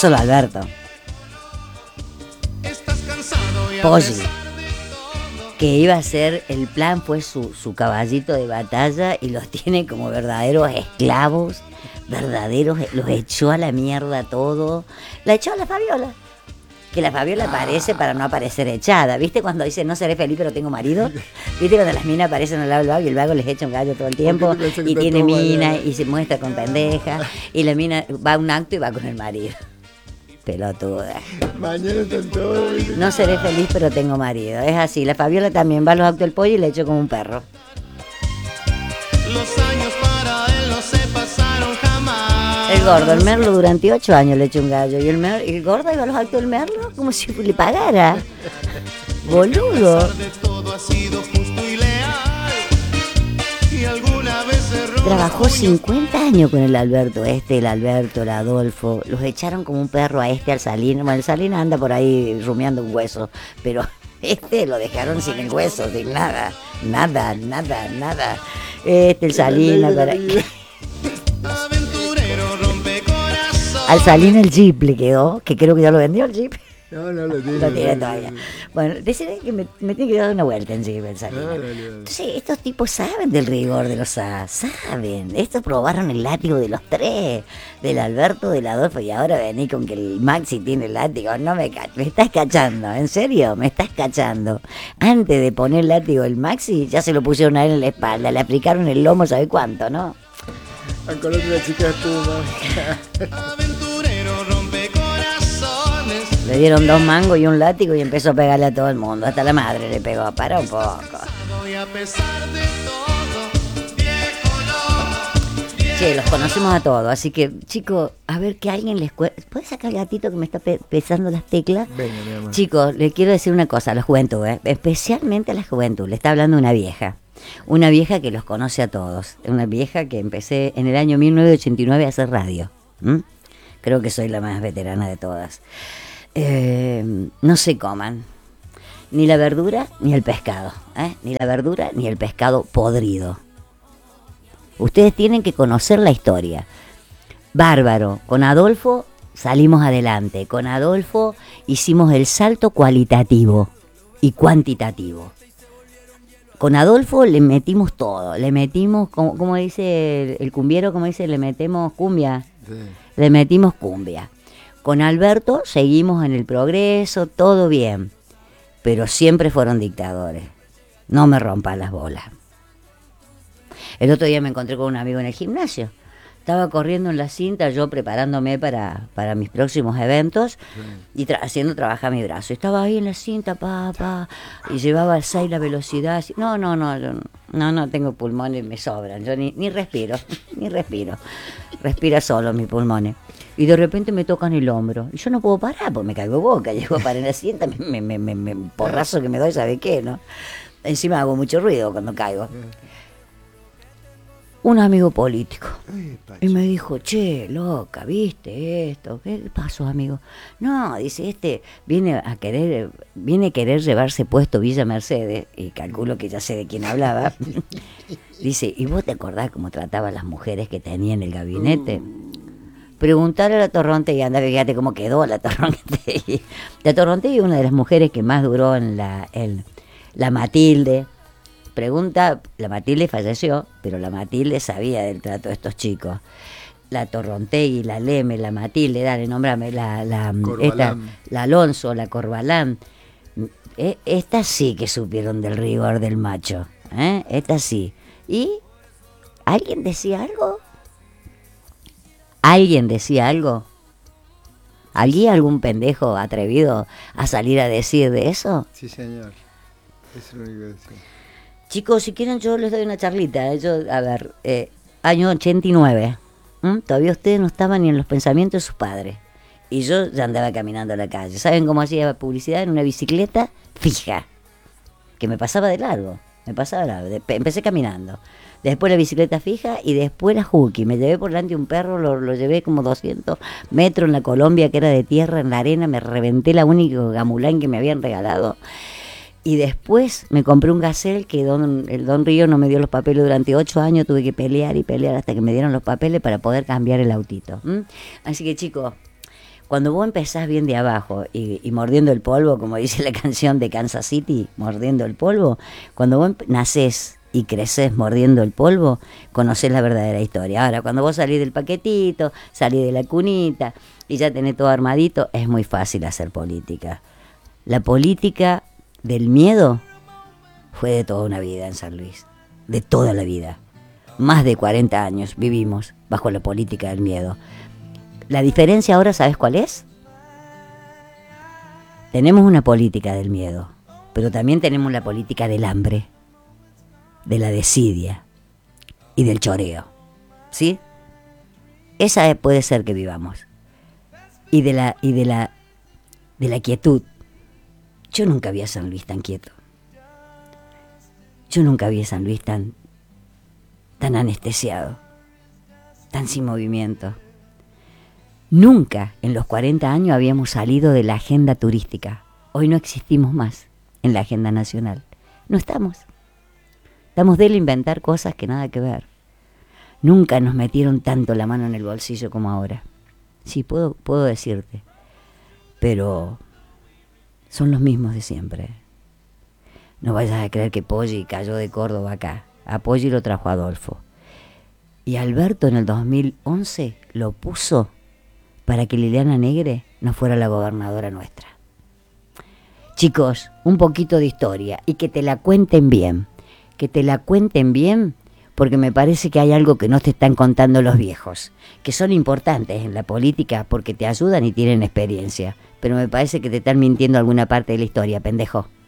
solo Alberto. Poggi, que iba a ser, el plan fue su caballito de batalla y los tiene como verdaderos esclavos, los echó a la mierda todo. La echó a la Fabiola. Que la Fabiola aparece para no aparecer echada. ¿Viste cuando dice no seré feliz pero tengo marido? ¿Viste cuando las minas aparecen al lado del vago y el vago les echa un gallo todo el tiempo? Y tiene mina y se muestra con pendeja. Y la mina va a un acto y va con el marido. Pelotuda. Mañana están todos. No seré feliz pero tengo marido. Es así. La Fabiola también va a los actos del pollo y le echa como un perro. Los años para él no se pasaron jamás. El gordo, el Merlo durante 8 años le echó un gallo. Y el gordo iba a los actos del Merlo como si le pagara. Boludo. A pesar de todo ha sido justo y leal. Y alguna vez erró. Trabajó 50 años con el Alberto, el Alberto, el Adolfo. Los echaron como un perro a al Salinas. Bueno, el Salinas anda por ahí rumiando un hueso, pero lo dejaron sin el hueso, sin nada. Nada. El Salinas. Aventurero rompe corazón. Al Salinas el Jeep le quedó, que creo que ya lo vendió el Jeep. No lo tiene. Lo tiene todavía. Bueno, decirle que me tiene que dar una vuelta en Jeep el Salinas. Dale. Entonces, estos tipos saben del rigor de los A, saben. Estos probaron el látigo de los 3, del Alberto, del Adolfo, y ahora vení con que el Maxi tiene el látigo. No me estás cachando, ¿en serio? Me estás cachando. Antes de poner el látigo el Maxi, ya se lo pusieron a él en la espalda, le aplicaron el lomo, ¿sabe cuánto, no? Acolate la chica espuma. Aventurero rompe corazones. Le dieron 2 mangos y un látigo y empezó a pegarle a todo el mundo. Hasta la madre le pegó. Para un poco. Y a pesar de todo, viejo no. Che, los conocemos a todos. Así que, chicos, a ver que alguien les cuente. ¿Puedes sacar el gatito que me está pesando las teclas? Venga, mi amor. Chicos, les quiero decir una cosa a la juventud, especialmente a la juventud. Le está hablando una vieja. Una vieja que los conoce a todos. Una vieja que empecé en el año 1989 a hacer radio. Creo que soy la más veterana de todas. No se coman ni la verdura ni el pescado. Ni la verdura ni el pescado podrido. Ustedes tienen que conocer la historia. Bárbaro. Con Adolfo salimos adelante. Con Adolfo hicimos el salto cualitativo y cuantitativo. Con Adolfo le metimos todo, le metimos, como dice el cumbiero, como dice, le metemos cumbia, Sí. le metimos cumbia. Con Alberto seguimos en el progreso, todo bien, pero siempre fueron dictadores. No me rompan las bolas. El otro día me encontré con un amigo en el gimnasio. Estaba corriendo en la cinta, yo preparándome para mis próximos eventos y haciendo trabajar mi brazo. Estaba ahí en la cinta, y llevaba al 6 la velocidad. No tengo pulmones, me sobran. Yo ni respiro, ni respiro. Respira solo mis pulmones. Y de repente me tocan el hombro. Y yo no puedo parar, porque me caigo boca. Llego a parar en la cinta, me porrazo que me doy, ¿sabe qué? ¿No? Encima hago mucho ruido cuando caigo. Un amigo político. Y me dijo, che, loca, ¿viste esto? ¿Qué pasó, amigo? No, dice, viene a querer llevarse puesto Villa Mercedes, y calculo que ya sé de quién hablaba. Dice, ¿y vos te acordás cómo trataba a las mujeres que tenía en el gabinete? Preguntarle a la Torrontegui, anda, fíjate cómo quedó la Torrontegui. La Torrontegui es una de las mujeres que más duró en la Matilde. Pregunta, la Matilde falleció, pero la Matilde sabía del trato de estos chicos. La Torrontegui, la Leme, la Matilde, dale, nómbrame, la Alonso, la Corbalán. Estas sí que supieron del rigor del macho. Estas sí. ¿Y alguien decía algo? ¿Alguien decía algo? ¿Algún pendejo atrevido a salir a decir de eso? Sí, señor. Es lo único que decía. Chicos, si quieren yo les doy una charlita. Año 89. Todavía ustedes no estaban ni en los pensamientos de sus padres. Y yo ya andaba caminando a la calle. ¿Saben cómo hacía publicidad? En una bicicleta fija. Que me pasaba de largo. Empecé caminando. Después la bicicleta fija y después la Juki. Me llevé por delante un perro, lo llevé como 200 metros en la Colombia, que era de tierra, en la arena. Me reventé la única gamulán que me habían regalado. Y después me compré un Gazelle que el Don Río no me dio los papeles durante 8 años. Tuve que pelear hasta que me dieron los papeles para poder cambiar el autito. Así que, chicos, cuando vos empezás bien de abajo y mordiendo el polvo, como dice la canción de Kansas City, mordiendo el polvo, cuando vos nacés y creces mordiendo el polvo, conocés la verdadera historia. Ahora, cuando vos salís del paquetito, salís de la cunita y ya tenés todo armadito, es muy fácil hacer política. La política del miedo fue de toda una vida en San Luis, de toda la vida. Más de 40 años vivimos bajo la política del miedo. La diferencia ahora, ¿sabes cuál es? Tenemos una política del miedo, pero también tenemos la política del hambre, de la desidia y del choreo, ¿sí? Esa puede ser que vivamos. Y de la quietud. Yo nunca vi a San Luis tan quieto. Yo nunca vi a San Luis tan anestesiado, tan sin movimiento. Nunca en los 40 años habíamos salido de la agenda turística. Hoy no existimos más en la agenda nacional. No estamos. Estamos de inventar cosas que nada que ver. Nunca nos metieron tanto la mano en el bolsillo como ahora. Sí, puedo decirte. Pero son los mismos de siempre. No vayas a creer que Poggi cayó de Córdoba acá. A Poggi lo trajo Adolfo. Y Alberto en el 2011 lo puso para que Liliana Negre no fuera la gobernadora nuestra. Chicos, un poquito de historia y que te la cuenten bien. Que te la cuenten bien, porque me parece que hay algo que no te están contando los viejos, que son importantes en la política porque te ayudan y tienen experiencia, pero me parece que te están mintiendo alguna parte de la historia, pendejo.